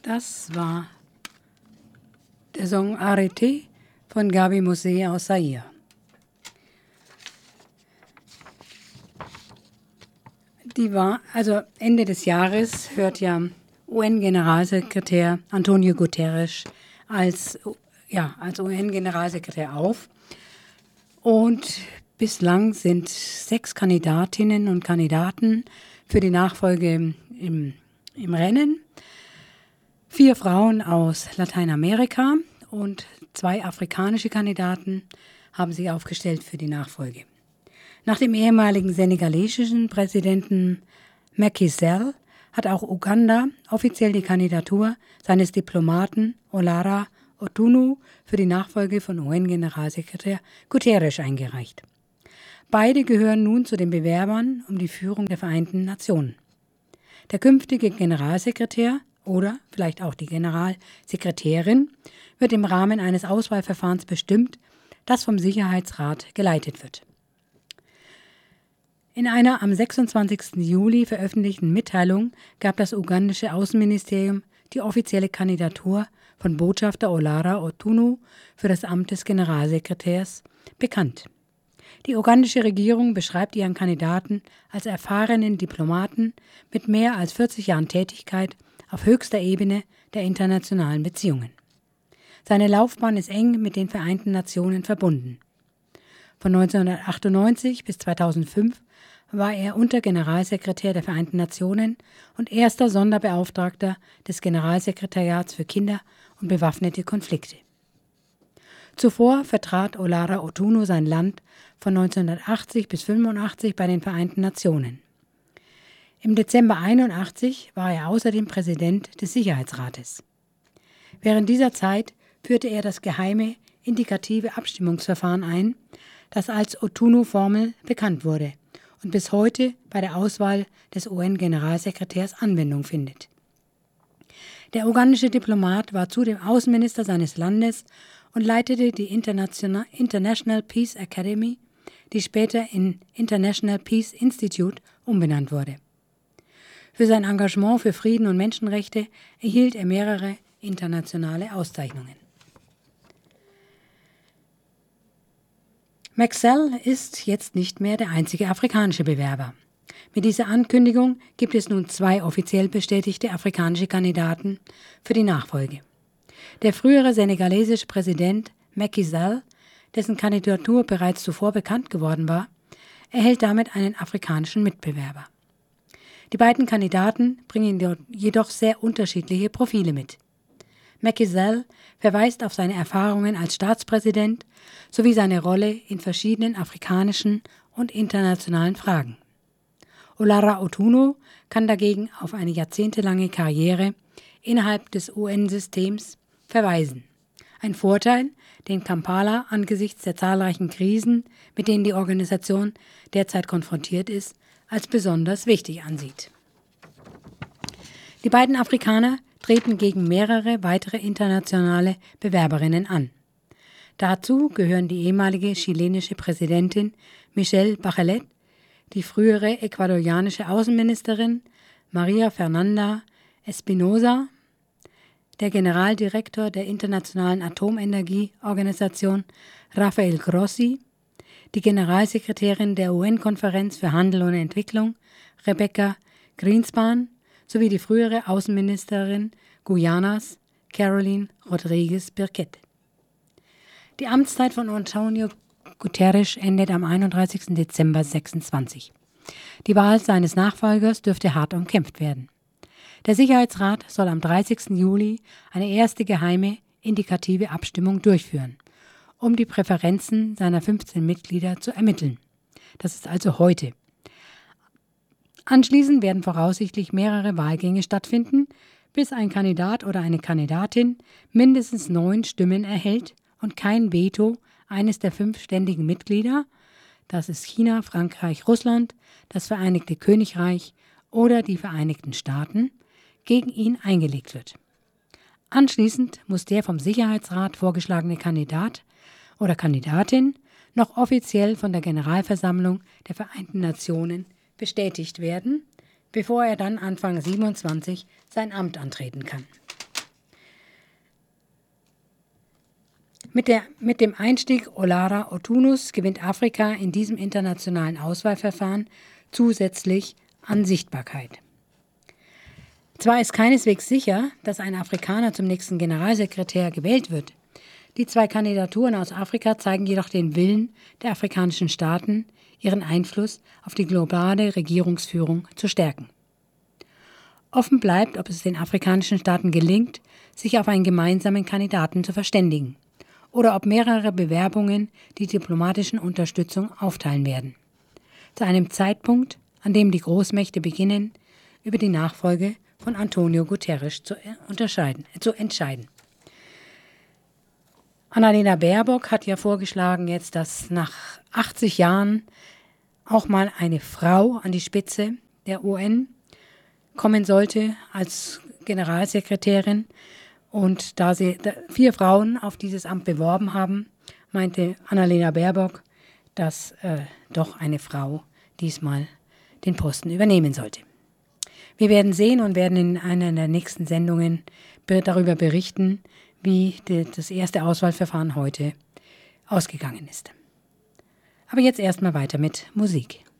Das war der Song Arrêté von Gaby Mosé aus Zaire. Also Ende des Jahres hört ja UN-Generalsekretär Antonio Guterres als UN-Generalsekretär auf. Und bislang sind 6 Kandidatinnen und Kandidaten für die Nachfolge im Rennen. 4 Frauen aus Lateinamerika und 2 afrikanische Kandidaten haben sich aufgestellt für die Nachfolge. Nach dem ehemaligen senegalesischen Präsidenten Macky Sall hat auch Uganda offiziell die Kandidatur seines Diplomaten Olara Otunu für die Nachfolge von UN-Generalsekretär Guterres eingereicht. Beide gehören nun zu den Bewerbern um die Führung der Vereinten Nationen. Der künftige Generalsekretär oder vielleicht auch die Generalsekretärin wird im Rahmen eines Auswahlverfahrens bestimmt, das vom Sicherheitsrat geleitet wird. In einer am 26. Juli veröffentlichten Mitteilung gab das ugandische Außenministerium die offizielle Kandidatur von Botschafter Olara Otunu für das Amt des Generalsekretärs bekannt. Die ugandische Regierung beschreibt ihren Kandidaten als erfahrenen Diplomaten mit mehr als 40 Jahren Tätigkeit auf höchster Ebene der internationalen Beziehungen. Seine Laufbahn ist eng mit den Vereinten Nationen verbunden. Von 1998 bis 2005 war er Untergeneralsekretär der Vereinten Nationen und erster Sonderbeauftragter des Generalsekretariats für Kinder und bewaffnete Konflikte. Zuvor vertrat Olara Otunu sein Land von 1980 bis 1985 bei den Vereinten Nationen. Im Dezember 1981 war er außerdem Präsident des Sicherheitsrates. Während dieser Zeit führte er das geheime, indikative Abstimmungsverfahren ein, das als Otunu-Formel bekannt wurde und bis heute bei der Auswahl des UN-Generalsekretärs Anwendung findet. Der ugandische Diplomat war zudem Außenminister seines Landes und leitete die International Peace Academy, die später in International Peace Institute umbenannt wurde. Für sein Engagement für Frieden und Menschenrechte erhielt er mehrere internationale Auszeichnungen. Macky Sall ist jetzt nicht mehr der einzige afrikanische Bewerber. Mit dieser Ankündigung gibt es nun 2 offiziell bestätigte afrikanische Kandidaten für die Nachfolge. Der frühere senegalesische Präsident Macky Sall, dessen Kandidatur bereits zuvor bekannt geworden war, erhält damit einen afrikanischen Mitbewerber. Die beiden Kandidaten bringen jedoch sehr unterschiedliche Profile mit. Macky Sall verweist auf seine Erfahrungen als Staatspräsident sowie seine Rolle in verschiedenen afrikanischen und internationalen Fragen. Olara Otunu kann dagegen auf eine jahrzehntelange Karriere innerhalb des UN-Systems verweisen. Ein Vorteil, den Kampala angesichts der zahlreichen Krisen, mit denen die Organisation derzeit konfrontiert ist, als besonders wichtig ansieht. Die beiden Afrikaner treten gegen mehrere weitere internationale Bewerberinnen an. Dazu gehören die ehemalige chilenische Präsidentin Michelle Bachelet, die frühere ecuadorianische Außenministerin Maria Fernanda Espinosa, der Generaldirektor der Internationalen Atomenergieorganisation Rafael Grossi, die Generalsekretärin der UN-Konferenz für Handel und Entwicklung Rebecca Greenspan sowie die frühere Außenministerin Guyanas Caroline Rodriguez Birquet. Die Amtszeit von Antonio Guterres endet am 31. Dezember 2026. Die Wahl seines Nachfolgers dürfte hart umkämpft werden. Der Sicherheitsrat soll am 30. Juli eine erste geheime, indikative Abstimmung durchführen, um die Präferenzen seiner 15 Mitglieder zu ermitteln. Das ist also heute. Anschließend werden voraussichtlich mehrere Wahlgänge stattfinden, bis ein Kandidat oder eine Kandidatin mindestens 9 Stimmen erhält und kein Veto eines der 5 ständigen Mitglieder, das ist China, Frankreich, Russland, das Vereinigte Königreich oder die Vereinigten Staaten, gegen ihn eingelegt wird. Anschließend muss der vom Sicherheitsrat vorgeschlagene Kandidat oder Kandidatin noch offiziell von der Generalversammlung der Vereinten Nationen bestätigt werden, bevor er dann Anfang 2027 sein Amt antreten kann. Mit dem Einstieg Olara Otunus gewinnt Afrika in diesem internationalen Auswahlverfahren zusätzlich an Sichtbarkeit. Zwar ist keineswegs sicher, dass ein Afrikaner zum nächsten Generalsekretär gewählt wird. Die 2 Kandidaturen aus Afrika zeigen jedoch den Willen der afrikanischen Staaten, ihren Einfluss auf die globale Regierungsführung zu stärken. Offen bleibt, ob es den afrikanischen Staaten gelingt, sich auf einen gemeinsamen Kandidaten zu verständigen oder ob mehrere Bewerbungen die diplomatischen Unterstützung aufteilen werden. Zu einem Zeitpunkt, an dem die Großmächte beginnen, über die Nachfolge von Antonio Guterres zu entscheiden. Annalena Baerbock hat ja vorgeschlagen jetzt, dass nach 80 Jahren auch mal eine Frau an die Spitze der UN kommen sollte als Generalsekretärin. Und da 4 Frauen auf dieses Amt beworben haben, meinte Annalena Baerbock, dass doch eine Frau diesmal den Posten übernehmen sollte. Wir werden sehen und werden in einer der nächsten Sendungen darüber berichten, wie das erste Auswahlverfahren heute ausgegangen ist. Aber jetzt erstmal weiter mit Musik.